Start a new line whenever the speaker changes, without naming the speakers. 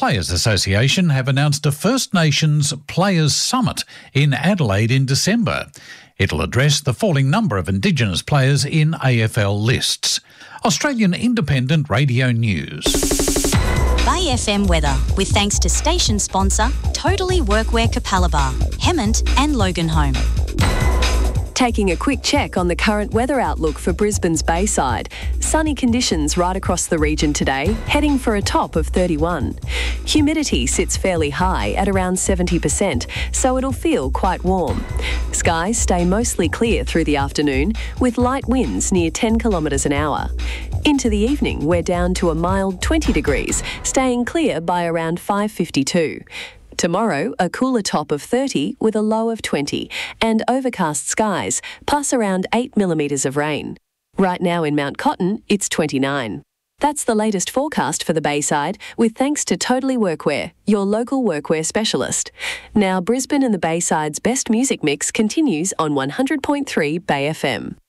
Players Association have announced a First Nations Players Summit in Adelaide in December. It'll address the falling number of Indigenous players in AFL lists. Australian Independent Radio News.
Bay FM weather, with thanks to station sponsor Totally Workwear Capalaba, Hemmant and Loganholme.
Taking a quick check on the current weather outlook for Brisbane's Bayside. Sunny conditions right across the region today, heading for a top of 31. Humidity sits fairly high at around 70%, so it'll feel quite warm. Skies stay mostly clear through the afternoon, with light winds near 10 kilometres an hour. Into the evening, we're down to a mild 20 degrees, staying clear by around 5:52. Tomorrow, a cooler top of 30 with a low of 20 and overcast skies, plus around 8 millimetres of rain. Right now in Mount Cotton, it's 29. That's the latest forecast for the Bayside, with thanks to Totally Workwear, your local workwear specialist. Now, Brisbane and the Bayside's best music mix continues on 100.3 Bay FM.